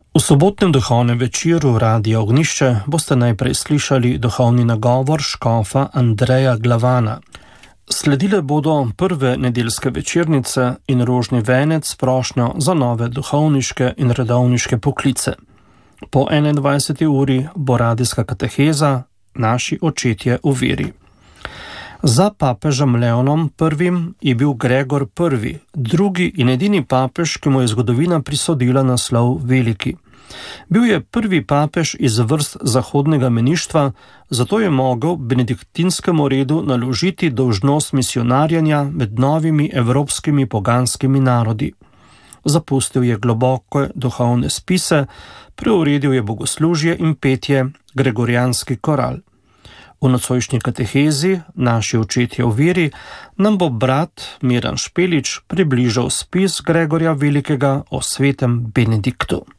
V sobotnem duhovnem večeru Radia Ognjišče boste najprej slišali duhovni nagovor škofa Andreja Glavana. Sledile bodo prve nedeljske večernice in rožni venec s prošnjo za nove duhovniške in redovniške poklice. Po 21. uri bo radijska kateheza Naši očetje v veri. Za papežem Leonom I. je bil Gregor I., drugi in edini papež, ki mu je zgodovina prisodila naslov veliki. Bil je prvi papež iz vrst zahodnega meništva, zato je mogel benediktinskemu redu naložiti dolžnost misionarjanja med novimi evropskimi poganskimi narodi. Zapustil je globoke duhovne spise, preuredil je bogoslužje in petje, gregorijanski koral. V nocojšnji katehezi Naši očetje v veri nam bo brat Miran Špelič približal spis Gregorja Velikega o svetem Benediktu.